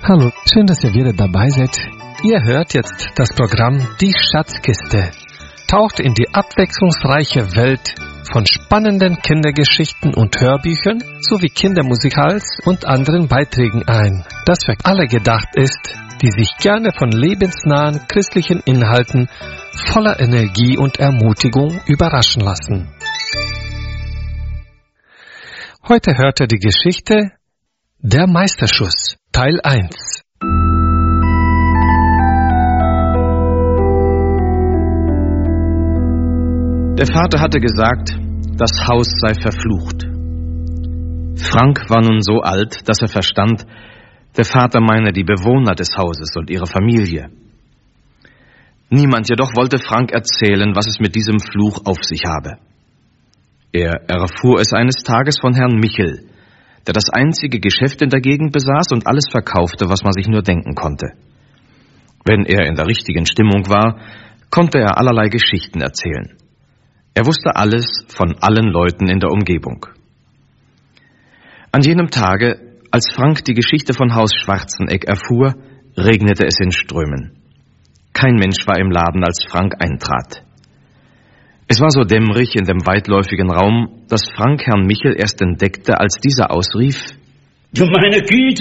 Hallo, schön, dass ihr wieder dabei seid. Ihr hört jetzt das Programm Die Schatzkiste. Taucht in die abwechslungsreiche Welt von spannenden Kindergeschichten und Hörbüchern sowie Kindermusikals und anderen Beiträgen ein, das für alle gedacht ist, die sich gerne von lebensnahen christlichen Inhalten voller Energie und Ermutigung überraschen lassen. Heute hört ihr die Geschichte Der Meisterschuss, Teil 1. Der Vater hatte gesagt, das Haus sei verflucht. Frank war nun so alt, dass er verstand, der Vater meine die Bewohner des Hauses und ihre Familie. Niemand jedoch wollte Frank erzählen, was es mit diesem Fluch auf sich habe. Er erfuhr es eines Tages von Herrn Michel, der das einzige Geschäft in der Gegend besaß und alles verkaufte, was man sich nur denken konnte. Wenn er in der richtigen Stimmung war, konnte er allerlei Geschichten erzählen. Er wusste alles von allen Leuten in der Umgebung. An jenem Tage, als Frank die Geschichte von Haus Schwarzenegg erfuhr, regnete es in Strömen. Kein Mensch war im Laden, als Frank eintrat. Es war so dämmerig in dem weitläufigen Raum, dass Frank Herrn Michel erst entdeckte, als dieser ausrief: Du meine Güte,